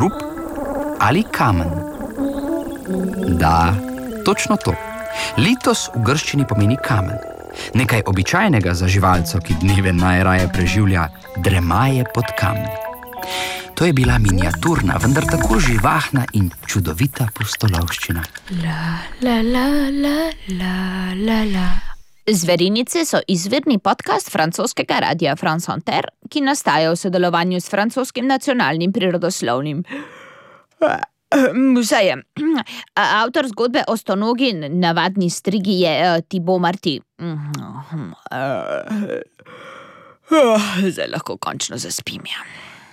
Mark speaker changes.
Speaker 1: strup ali kamen. Da, točno to. Litos v grščini pomeni kamen. Nekaj običajnega za živalco, ki dneve najraje preživlja, dremaje pod kamni. To je bila miniaturna, vendar tako živahna in čudovita pustolovščina.
Speaker 2: Zverinice so izvirni podcast francoskega radia France Inter, ki nastaja v sodelovanju s francoskim nacionalnim prirodoslovnim muzejem. Avtor zgodbe o stonogi navadni strigi je Thibaut Marty. Zdaj lahko končno zaspim.